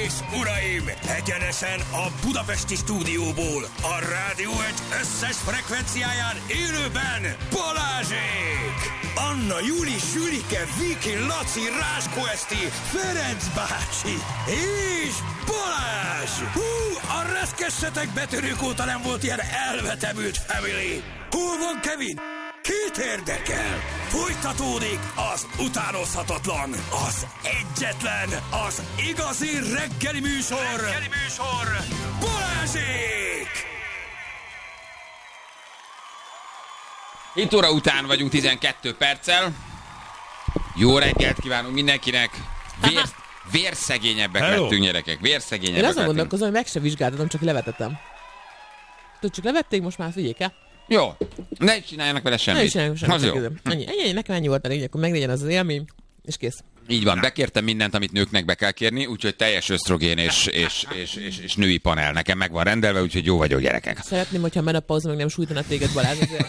és uraim, egyenesen a budapesti stúdióból, a Rádió egy összes frekvenciáján élőben Balázsék! Anna, Juli, Sülike, Viki, Laci, Ráskó Eszti, Ferenc bácsi és Balázs! Hú, a reszkessetek betörők óta nem volt ilyen elvetemült family! Hol van Kevin? Kit érdekel? Folytatódik az utánozhatatlan, az egyetlen, az igazi reggeli műsor, Balázsék! 7 óra után vagyunk 12 perccel. Jó reggelt kívánunk mindenkinek. Vérszegényebbek lettünk, gyerekek. Vérszegényebbek. Én azon gondolkozom, hogy meg se vizsgáltatom, csak levetettem. Tudod, csak levették, most már figyeljék el. Jó, ne is csináljanak vele semmit. Ne is csináljanak semmit. Ennyi, nekem ennyi volt elég, akkor meglegyen az élmény, és kész. Így van, bekértem mindent, amit nőknek be kell kérni, úgyhogy teljes ösztrogén és női panel. Nekem meg van rendelve, úgyhogy jó vagyok, gyerekek. Szeretném, hogyha a menopauza meg nem sújtana téged, Balázs, azért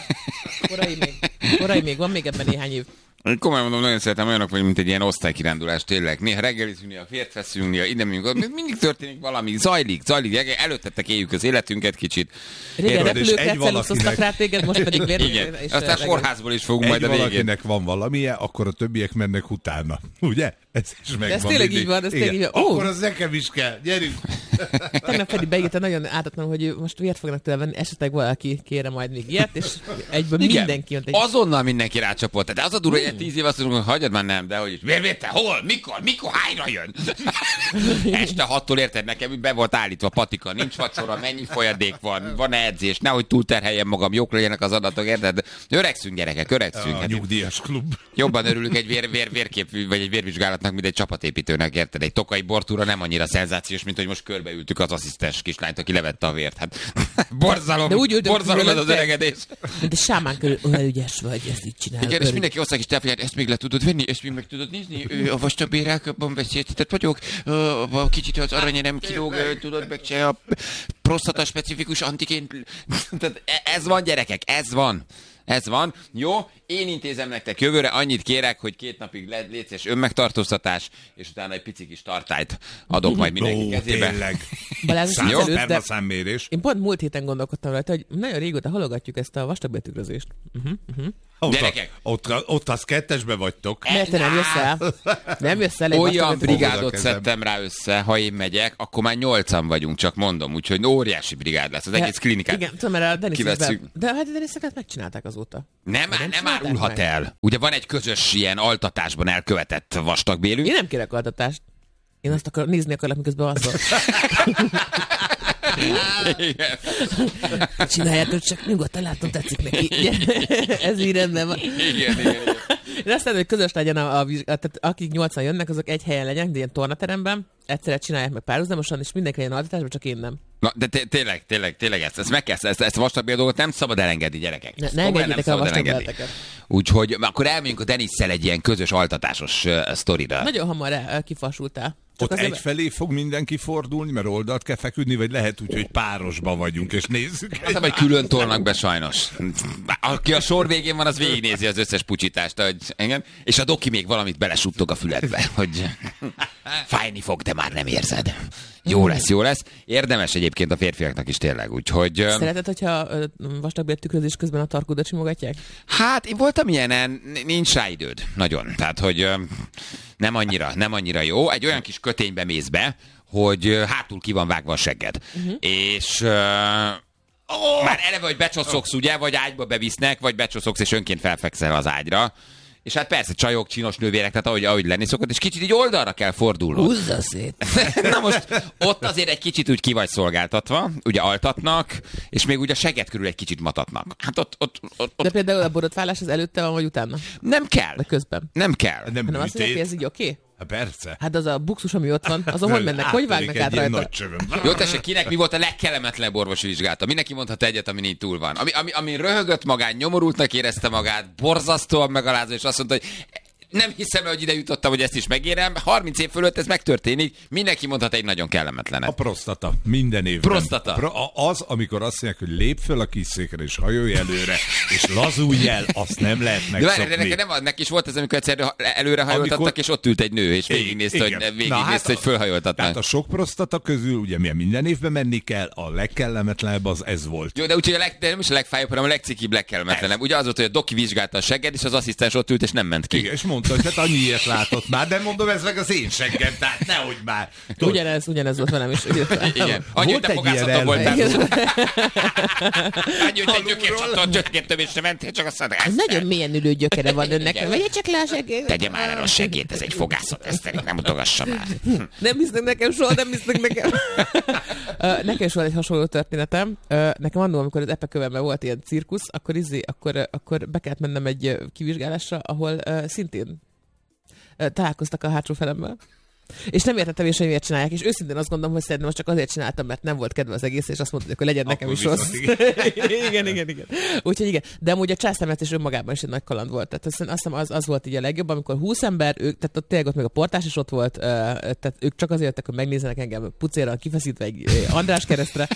korai még, van még ebben néhány év. Én komolyan mondom, nagyon szeretem, olyanok vagy, mint egy ilyen osztálykirándulás, tényleg. Néha reggelizünk, néha fért veszünk, néha ide megyünk, mindig történik valami, zajlik. Előttetek éljük az életünket kicsit. Régen repülőkre celuszoztak rá téged, most pedig igen, aztán kórházból is fogunk majd a végén. Valakinek van valamije, akkor a többiek mennek utána. Ugye? Ez is megvan. De ez tényleg így van, Akkor az nekem is kell. Gyerünk! Tegnap pedig beírta nagyon ártatlan, hogy most vért fognak tőle venni, esetleg valaki kére majd még ilyet, és egyből mindenki jön. Azonnal mindenki rácsapott. De az a durva, hogy 10 év azt mondjuk, hogy hagyjad már nem, de hogy is. Vérvétel, hol? Mikor? Hányra jön? Este 6-tól érted nekem, be volt állítva patika, nincs vacsora, mennyi folyadék van edzés, nehogy túlterheljem magam, jók legyenek az adatok, érted? Öregszünk, gyerekek, öregszünk. A nyugdíjas klub. Jobban örülünk egy vérkép, vagy egy vérvizsgálatnak, mint egy csapatépítőnek, érted? Egy tokai bortúra nem annyira szenzációs, mint hogy most körbeültük az asszisztens kislányt, aki levette a vért. Hát borzalom ez az öregedés. De sámán körül olyan ügyes vagy, ezt így csinál. Igen, és mindenki hozzá is telefonját, ezt még le tudod venni, ezt még meg tudod nézni, a vastagbérelköbben beszéltetett vagyok, kicsit az aranya nem kilóg, tudod meg se a prostata specifikus antigén. Ez van, gyerekek, ez van. Jó, én intézem nektek jövőre, annyit kérek, hogy 2 napig létszés önmegtartóztatás, és utána egy pici kis tartályt adok majd mindenki kezébe. Tényleg. Jó, spermaszámmérés. Én pont múlt héten gondolkodtam rajta, hogy nagyon régóta halogatjuk ezt a vastagbéltükrözést. Ott az 2-esbe vagytok. Mert te nem jössz el. Nem jössz el. Olyan brigádot szedtem rá össze, ha én megyek, akkor már 8-an vagyunk, csak mondom, úgyhogy óriási brigád lesz, az egész klinikát. Igen, tudom, mert a Deniszeket megcsinálták azóta. Nem árulhat el. Ugye van egy közös ilyen altatásban elkövetett vastagbélünk. Én nem kérek altatást. Én azt nézni akarlak, miközben alszol. Igen. Csináljátok, csak nyugodtan látom, tetszik neki. Ez így rendben van. Igen. Én azt mondom, hogy közös legyen tehát akik 8-an jönnek, azok egy helyen legyenek, de ilyen tornateremben, egyszerre csinálják meg párhuzamosan, és mindenki legyen altatásban, csak én nem. Na, de tényleg ezt meg kell, ezt a vastagbél dolgot nem szabad elengedni, gyerekek. Ne engedjétek el a vastagbélteket. Úgyhogy akkor elmegyünk a Denisszel egy ilyen közös altatásos sztorira. Nagyon hamar kifasultál. Ott egyfelé fog mindenki fordulni, mert oldalt kell feküdni, vagy lehet úgy, hogy párosban vagyunk, és nézzük. Aztán vagy külön tolnak be sajnos. Aki a sor végén van, az végignézi az összes pucsítást, engem, és a doki még valamit belesuttog a füledbe, hogy fájni fog, de már nem érzed. Jó lesz. Érdemes egyébként a férfiaknak is tényleg, úgyhogy... Szereted, hogyha vastagbéltükrözés közben a tarkódat simogatják? Hát, én voltam ilyenen, nincs rá időd. Nagyon. Tehát, hogy nem annyira jó. Egy olyan kis köténybe mész be, hogy hátul ki van vágva a segged. És... már eleve, hogy becsoszogsz, ugye, vagy ágyba bevisznek, vagy becsoszogsz, és önként felfekszel az ágyra. És hát persze csajok, csinos nővérek, tehát ahogy lenni szokott, és kicsit így oldalra kell fordulnod. Húzza szét! Na most ott azért egy kicsit úgy ki vagy szolgáltatva, ugye altatnak, és még ugye a seged körül egy kicsit matatnak. Hát ott. De például a borotválás az előtte van, vagy utána? Nem kell. De közben? Nem kell. Nem azt mondja, hogy ez így oké? Hát persze. Hát az a buxus, ami ott van, azon hogy mennek? Hogy vágnak át rajta? Jó, tessék, kinek mi volt a legkellemetlenebb orvosi vizsgálata? Mindenki mondhat egyet, ami így túl van. Ami röhögött magán, nyomorultnak érezte magát, borzasztóan megalázó, és azt mondta, hogy Nem hiszem, hogy ide jutottam, hogy ezt is megérem. 30 év fölött ez megtörténik. Mindenki mondhat egy nagyon kellemetlenet. A prostata. Minden évben. Prostata. Az, amikor azt mondják, hogy lép föl a kis székre, és hajolj előre, és lazulj el, azt nem lehet megszokni. De neki is volt ez, amikor egyszer előre hajoltattak, és ott ült egy nő, és végignézte, hogy fölhajoltatnak. Tehát a sok prostata közül, ugye minden évben menni kell, a legkellemetlenebb az ez volt. Jó, de úgyhogy nem is a legfájóbb, hanem a legcikibb, legkellemetlenebb. Ugye az volt, hogy a doki vizsgálta a segged, és az asszisztens ott ült, és nem ment ki. Igen, és mondta, hogy hát annyi ilyet látott már, de mondom, ez meg az én seggem, tehát nehogy már. Ugyanez volt velem is. Igen. Annyi, hogy te fogászatom voltál. Annyi, hogy egy gyökércsatton és sem mentél, csak azt mondta. Nagyon mélyen ülő gyökere van önnek. Vegye csak le a segélyt. Tegye már el a segélyt, ez egy fogászat, Eszter, nem utogassa már. Nem hisznek nekem soha, nem hisznek nekem. Nekem is volt egy hasonló történetem. Nekem annól, amikor az epekövemben volt ilyen cirkusz, akkor be kellett mennem egy kivizsgálásra, ahol szintén találkoztak a hátsó felemmel. És nem értettem is, hogy miért csinálják, és őszintén azt gondolom, hogy szerintem most csak azért csináltam, mert nem volt kedve az egész, és azt mondták, hogy legyen nekem is rossz. Igen. Úgyhogy igen. De amúgy a császármetszés önmagában is egy nagy kaland volt. Tehát azt hiszem az volt így a legjobb, amikor 20 ember, tehát ott tényleg ott még a portás is ott volt, tehát ők csak azért jöttek, hogy megnézzenek engem pucéran kifeszítve egy András keresztre,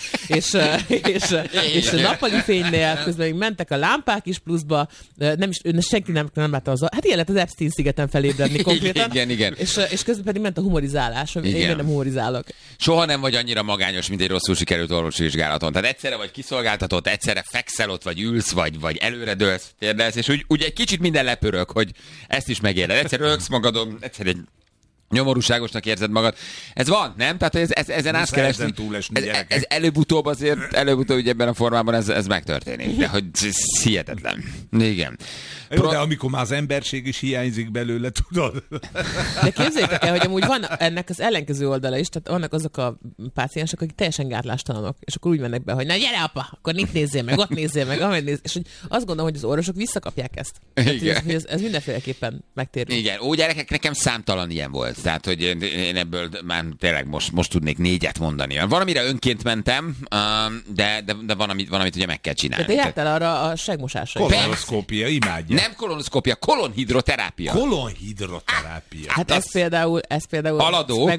és nappali fénynél, közben még mentek a lámpák is pluszba, senki nem látta az. Hát ilyen lett az Epstein-szigeten felébredni konkrétan. Igen. És közben pedig ment a humorizálás, én nem humorizálok. Soha nem vagy annyira magányos, mint egy rosszul sikerült orvosi vizsgálaton. Tehát egyszerre vagy kiszolgáltatott, egyszerre fekszel ott, vagy ülsz, vagy előre dőlsz, térdelsz, és úgy egy kicsit minden lepörög, hogy ezt is megéred. Egyszer rögsz magadon, egyszer egy nyomorúságosnak érzed magad. Ez van, nem? Tehát ezen át kell esni. Ez előbb-utóbb ugye ebben a formában ez megtörténik. De hogy ez hihetetlen. Igen. Jó, de amikor már az emberség is hiányzik belőle, tudod? De képzeljétek el, hogy amúgy van ennek az ellenkező oldala is, tehát vannak azok a páciensek, akik teljesen gátlástalanok, és akkor úgy mennek be, hogy na gyere apa, akkor itt nézzél meg, ott nézzél meg, amely nézzél. És hogy azt gondolom, hogy az orvosok visszakapják ezt. Tehát, hogy ez mindenféleképpen megtérül. Igen, ó gyerekek, nekem számtalan ilyen volt. Tehát, hogy én ebből már tényleg most tudnék 4 mondani. Van, amire önként mentem, de van, amit ugye meg kell csinálni. De te jártál arra a segmosásra. Kolonoszkópia, imádja. Nem kolonoszkópia, kolonhidroterápia. Kolonhidroterápia. Hát ez például haladó.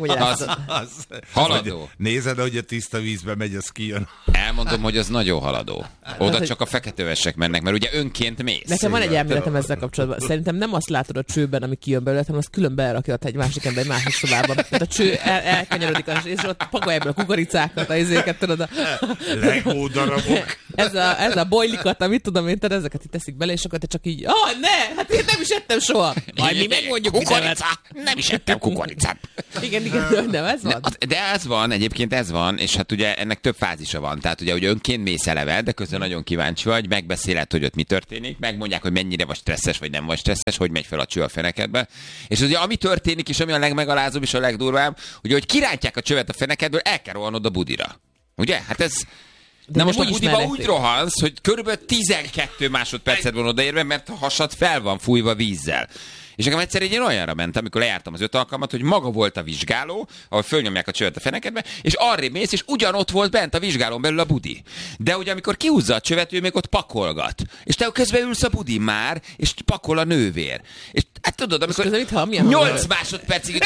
Haladó. Nézed, hogy a tiszta vízbe megy, az kijön. Elmondom, hogy az nagyon haladó. Oda csak a feketővesek mennek, mert ugye önként mész. Nekem van egy elméletem ezzel kapcsolatban. Szerintem nem azt látod a csőben, ami kijön belőle, hanem azt külön berakja egy másik ember egy másik szobában. Tehát a cső elkanyarodik, és ott pakolja ebből a kukoricákat, a izéket, tudod. Legó darabok. Ez a bojlikat, amit tudom én, tehát ezeket itt teszik bele, és akkor te csak így, ne, hát én nem is ettem soha. Majd mi megmondjuk kukorica. Nem is ettem kukoricát. Igen, nem, ez van. De ez van, egyébként ez van, és hát ugye ennek több fázisa van. Tehát ugye, hogy önként mész eleve, de közben nagyon kíváncsi vagy, megbeszéled, hogy ott mi történik, megmondják, hogy mennyire vagy stresszes, vagy nem vagy stresszes, hogy megy fel a cső a fenekedbe. És ugye, ami történik, és ami a legmegalázóbb és a legdurvább, ugye, hogy kirántják a csövet a fenekedből, el kell rohanod a budira. Ugye? Hát ez... De most a budiba úgy rohansz, hogy körülbelül 12 másodpercet van odaérve, mert a hasad fel van fújva vízzel. És nekem egyszer egy olyanra mentem, amikor lejártam az 5 alkalmat, hogy maga volt a vizsgáló, ahol fölnyomják a csövet a fenekedbe, és arrébb mész, és ugyanott volt bent a vizsgálón belül a budi. De ugye amikor kihúzza a csövet, ő még ott pakolgat. És te közben ülsz a budin már, és pakol a nővér. És hát tudod, amikor 8 másodpercig...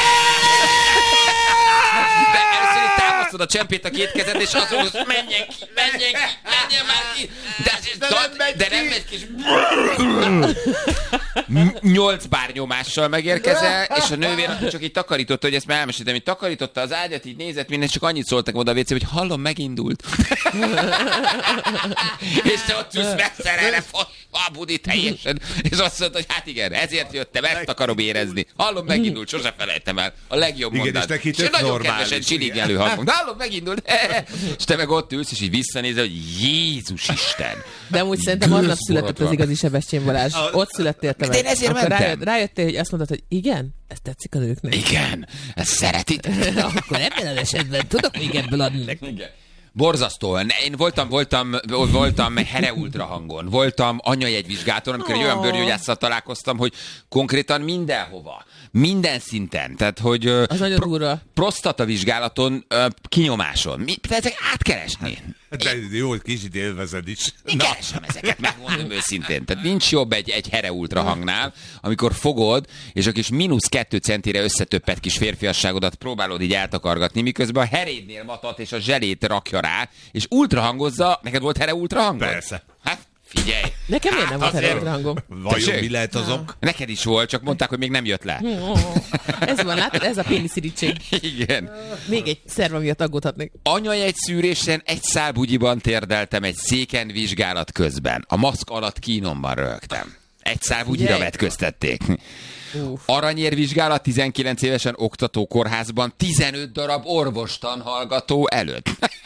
De először itt támasztod a csempét a két kezed, és azon, hogy menjen már ki. De nem megy ki, 8 bár nyomással megérkezel, és a nővér csak így takarította, hogy ezt már elmeséltem, hogy takarította az ágyat, így nézett minden, csak annyit szóltak oda a WC, hogy hallom, megindult. És te ott ülsz megszerelve a budi teljesen, és azt mondta, hogy hát igen, ezért jöttem, ezt akarom érezni. Hallom, megindult, sose felejtem el. A legjobb mondat. És nagyon kedvesen csilingelő hangom. De hallom, megindult. És te meg ott ülsz, és így visszanézel, hogy Jézus Isten. De amúgy szerintem aznap született az igazi Sebestyén Balázs. Ott születtél te meg. Én ezért mentem. Rájöttél, hogy azt mondtad, hogy igen, ez tetszik a nőknek. Igen, ezt szeretik. Akkor ebben az esetben tudok még ebből adni nekik. Igen. Borzasztóan. Én voltam Here Ultra hangon, voltam anyajegyvizsgáton, amikor egy olyan bőrgyógyásszal találkoztam, hogy konkrétan mindenhova, minden szinten, tehát hogy az nagyon durva. Prostatavizsgálaton, kinyomáson, ezek átkeresni. De jó, hogy kicsit élvezed is. Én keresem ezeket, megmondom őszintén. Tehát nincs jobb egy Here Ultra hangnál, amikor fogod, és a kis -2 centire összetöppet kis férfiasságodat próbálod így eltakargatni, miközben a herédnél matat és a zselét rakja rá, és ultra hangozza. Neked volt Here Ultra hangod? Persze. Hát figyelj! Nekem miért nem volt azért- Here hangom? Vajon mi lehet az ok? Neked is volt, csak mondták, hogy még nem jött le. Ez van, látod? Ez a péniszirítség. Igen. Még egy szerva miatt aggódhatnék. Anyajegyszűrésen egy szál bugyiban térdeltem egy széken vizsgálat közben. A maszk alatt kínomban röhögtem. Egy szál bugyira Figyelj. vetköztették. Uff. Aranyérvizsgálat 19 évesen oktatókórházban 15 darab orvostan hallgató előtt.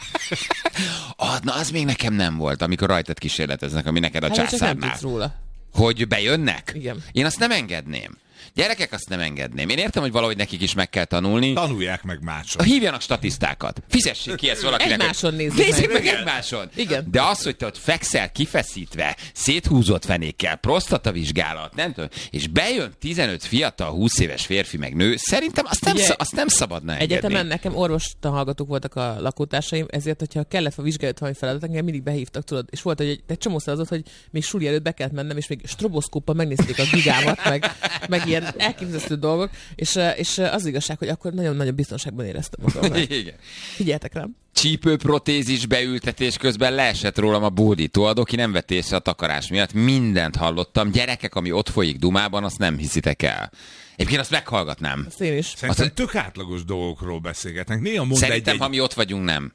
Na, az még nekem nem volt, amikor rajtad kísérleteznek, ami neked a Hát csak nem császárnál. tudsz róla. Hogy bejönnek? Igen. Én azt nem engedném. Gyerekek, azt nem engedném. Én értem, hogy valahogy nekik is meg kell tanulni. Tanulják meg máshol. Hívjanak statisztákat. Fizessék ki ezt valakinek. Egymáson nézzük Nézzük meg. meg egymáson. Igen. De az, hogy te ott fekszel kifeszítve, széthúzott fenékkel, prostatavizsgálat, nem tudom, és bejön 15 fiatal, 20 éves férfi meg nő, szerintem azt nem szabadna engedni. Egyetemen nekem orvostan hallgatók voltak a lakótársaim, ezért, hogyha kellett a vizsgálat valami feladat, engem mindig behívtak, tudod, és volt, hogy egy csomószor az ott, hogy még suli előtt be kellett mennem, és még stroboszkóppal megnézték a gigámat, meg ilyen elképesztő dolgok, és az igazság, hogy akkor nagyon-nagyon biztonságban éreztem magam. Igen. Figyeltek rám. Csípőprotézis beültetés közben leesett rólam a bódító. A doki nem vett észre a takarás miatt. Mindent hallottam. Gyerekek, ami ott folyik Dumában, azt nem hiszitek el. Egyébként azt meghallgatnám. Azt én is. Szerintem tök átlagos dolgokról beszélgetnek. Néha mond Szerintem, ha mi ott vagyunk, nem.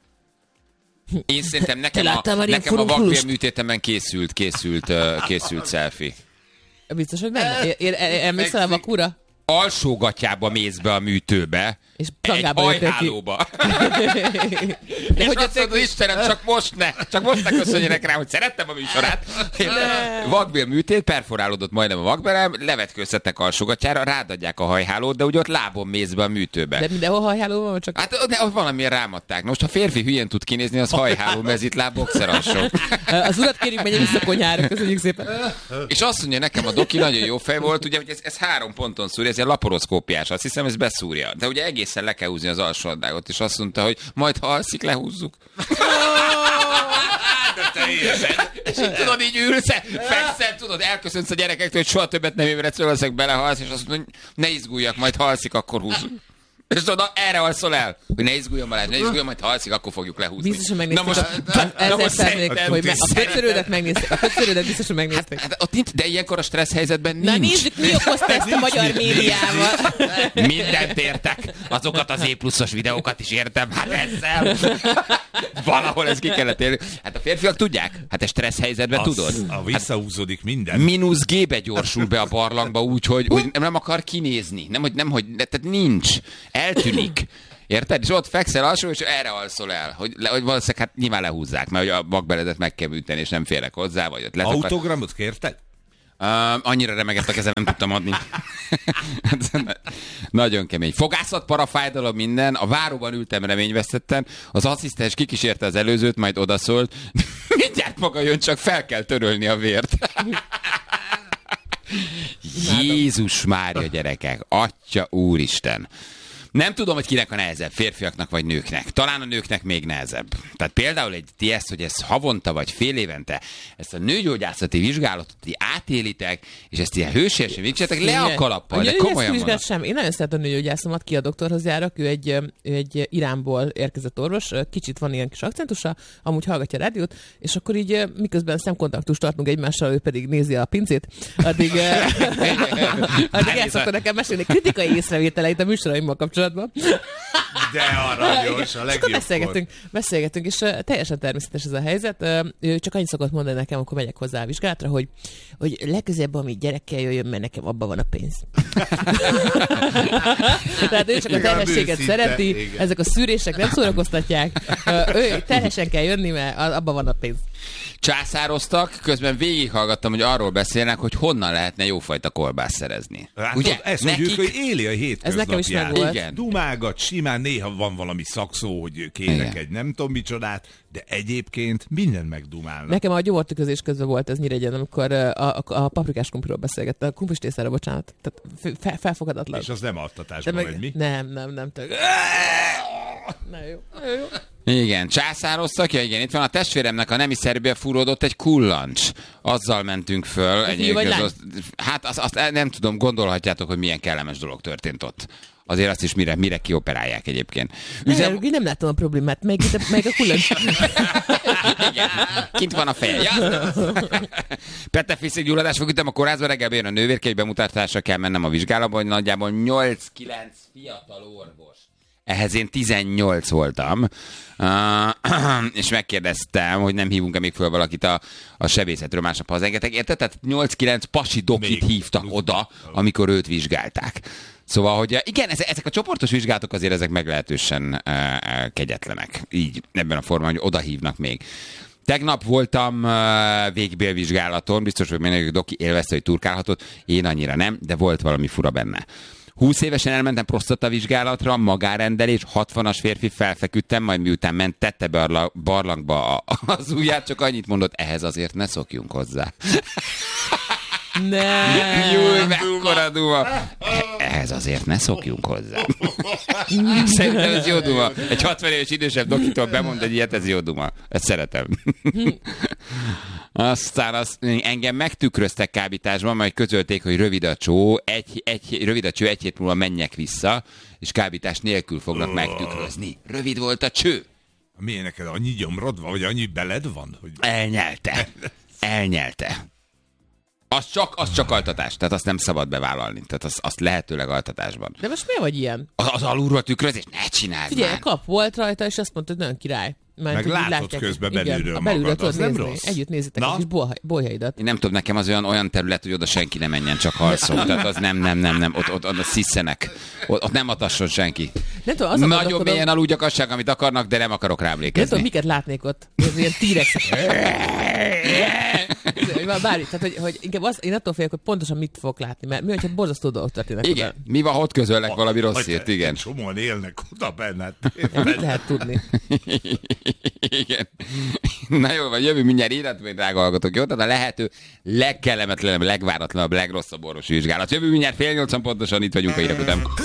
Én szerintem nekem láttál már ilyen a furunkulust? vakbélműtétemen készült selfie. Biztos, hogy benne? Emlékszel a vakúra? Alsógatjába mész be a műtőbe, És egy tangába jöttél ki. ajhálóba. De És hogy azt mondod, Istenem, csak most ne köszönjenek rám, hogy szerettem a műsorát. Vakbél műtét, perforálódott majdnem a vakbelem, levetkőztettek alsógatjára, rádadják a hajhálót, de úgy ott lábon mész be a műtőbe. De mindenhol hajháló van, csak... Hát de valamiért rámadták. Most ha férfi hülyén tud kinézni, az hajháló, mezitláb, boxeralsó. Az urat kérjük, menjen vissza konyhára, köszönjük szépen. És azt mondja nekem a doki, nagyon jó fej volt, ugye, hogy ez 3 ponton szúr, ez ilyen laporoszkópiás, azt hiszem, ez beszúrja. De ugye egészen le kell húzni az alsóaddágot, és azt mondta, hogy majd ha alszik, lehúzzuk. És így tudod, így ülsz, fekszel, tudod, elköszönsz a gyerekektől, hogy soha többet nem ébredsz, valószínűleg belehalsz, és azt mondod, hogy ne izguljak, majd ha alszik, akkor húzzuk. És tudod, erre alszol el, hogy ne izguljon Balázs, ne izguljon, majd ha alszik, akkor fogjuk lehúzni. Biztos, hogy megnézték. Na most Ezzel hogy a kötszörődet megnézték. A kötszörődet biztos, hogy megnézték. Hát ott nincs, de ilyenkor a stressz helyzetben nincs. Na nézzük, mi okozta ezt a magyar médiával. Mindent értek. Azokat az E+-os videókat is értem. Hát ezzel. Valahol ez ki kellett érni. Hát a férfiak tudják. Hát a stressz helyzetben tudod. Visszahúzódik minden. Mínusz G-be gyorsul be a barlangba úgy, hogy nem akar kinézni. Tehát nincs. Eltűnik. Érted? És ott fekszel alsó, és erre alszol el. Hogy valószínűleg hát nyilván lehúzzák, mert hogy a vakbeledet meg kell műteni, és nem férek hozzá, vagy ott letakar. Autogramot kérted? Annyira remegett a kezem, nem tudtam adni. Nagyon kemény. Fogászat, parafájdalom, minden. A váróban ültem reményvesztetten. Az asszisztens kikísérte az előzőt, majd odaszólt. Mindjárt maga jön, csak fel kell törölni a vért. Jézus Mária, gyerekek. Atya úristen. Nem tudom, hogy kinek a nehezebb, férfiaknak vagy nőknek. Talán a nőknek még nehezebb. Tehát például ti ezt, hogy ezt havonta vagy fél évente, ezt a nőgyógyászati vizsgálatot ti átélitek, és ezt ilyen hősiesen végzsetek le a kalappal, de komolyan van. Sem. Én nagyon szeretem a nőgyógyászomat, ki a doktorhoz járok, ő egy Iránból érkezett orvos, kicsit van ilyen kis akcentusa, amúgy hallgatja a rádiót, és akkor így miközben szemkontaktust tartunk egymással, ő pedig nézi a pincét, addig el szokta nekem mesélni kritikai észrevételeit a műsoraimmal kapcsolatban. De aranyos, a legjobb. Beszélgetünk, és teljesen természetes ez a helyzet. Ő csak annyit szokott mondani nekem, amikor megyek hozzá a vizsgálatra, hogy legközelebb, ami gyerekkel jöjjön, mert nekem abban van a pénz. Tehát ő csak a terhességet szereti, igen. Ezek a szűrések nem szórakoztatják, ő terhesen kell jönni, mert abban van a pénz. Császároztak, közben végighallgattam, hogy arról beszélnek, hogy honnan lehetne jófajta kolbászt szerezni. Hát ugye? Ezt mondjuk, hogy éli a hétköznapját. Ez nekem is megvolt. Igen. Dumágat, simán néha van valami szakszó, hogy kérek Igen. egy nem tudom micsodát, de egyébként minden megdumálnak. Nekem a gyomortüközés közben volt ez Nyíregyén, amikor a paprikás krumpliról beszélgettem, a krumplis tésztára, bocsánat. Tehát felfogadatlan. És az nem altatásban, vagy mi? Nem. Jó. Igen, császároztak, igen, itt van a testvéremnek a nemi szervbe fúródott egy kullancs. Azzal mentünk föl. Hát azt nem tudom, gondolhatjátok, hogy milyen kellemes dolog történt ott. Azért azt is mire kioperálják egyébként. Nem látom a problémát, meg a kullancs. Igen, kint van a feje. Ja? Petefészek gyulladás fog ütem a kórházba, reggel bejön a nővérke, bemutatásra kell mennem a vizsgálatba, hogy nagyjából 8-9 fiatal orvos. Ehhez én 18 voltam, és megkérdeztem, hogy nem hívunk-e még föl valakit a sebészetről másnap hazaengedtek. Érted? Tehát 8-9 pasi dokit hívtak oda, amikor őt vizsgálták. Szóval, hogy igen, ezek a csoportos vizsgálatok azért ezek meglehetősen kegyetlenek. Így, ebben a formában, hogy oda hívnak még. Tegnap voltam végbélvizsgálaton, biztos, hogy mindenki doki élvezte, hogy turkálhatott. Én annyira nem, de volt valami fura benne. 20 évesen elmentem prostatavizsgálatra, magárendelés, 60-as férfi, felfeküdtem, majd miután ment, tette be a barlangba az ujját, csak annyit mondott, ehhez azért ne szokjunk hozzá. Ne. Júj, mekkora duma. Ehhez azért ne szokjunk hozzá. Szerintem ez jó duma. Egy 60 éves idősebb dokitól bemond egy ilyet, ez jó duma. Ezt szeretem. Aztán engem megtükröztek kábításban, majd közölték, hogy rövid a cső, egy hét múlva menjek vissza, és kábítás nélkül fognak megtükrözni. Rövid volt a cső. Milyen neked annyi gyomrod van, vagy annyi beled van? Hogy... Elnyelte. Az csak altatás, tehát azt nem szabad bevállalni. Tehát azt lehetőleg altatásban. De most miért vagy ilyen? Az alulról tükrözés, ne csináld Figyelj, már. Kap volt rajta, és azt mondta, hogy nagyon király. Meg látod közben belülről magad, az nem rossz. Együtt nézitek a kis bolyhaidat. Én nem tudom, nekem az olyan terület, hogy oda senki nem menjen, csak halszok. Tehát az nem. Ott sziszenek. Ott nem atasson senki. Nagyon mélyen aludjakassák, amit akarnak, de nem akarok rámlékezni. Nem tudom, miket látnék ott. Ez ilyen T-rex. Bármi, tehát, hogy inkább én attól félek, hogy pontosan mit fogok látni, mert mi, hogyha borzasztó dolgok történnek. Igen, oda. Mi van, ott közölnek valami rossz hírt, igen. Csomóan élnek oda benned. Mit lehet tudni? Igen. Na jó, vagy jövő mindjárt életben, drága hallgatók, jó? Tehát a lehető legkellemetlenebb, legváratlanabb, legrosszabb orvosi vizsgálat. Jövő mindjárt 7:30 pontosan itt vagyunk a hírek után.